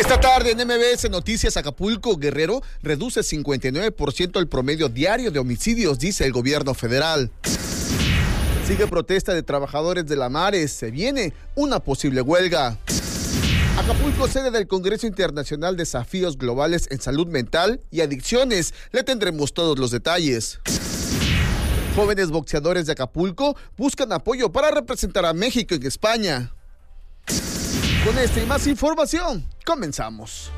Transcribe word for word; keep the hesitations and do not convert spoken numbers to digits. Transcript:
Esta tarde en M B S Noticias, Acapulco, Guerrero reduce cincuenta y nueve por ciento el promedio diario de homicidios, dice el gobierno federal. Sigue protesta de trabajadores de la Mares, se viene una posible huelga. Acapulco, sede del Congreso Internacional Desafíos Globales en Salud Mental y Adicciones. Le tendremos todos los detalles. Jóvenes boxeadores de Acapulco buscan apoyo para representar a México en España. Con esta y más información, comenzamos.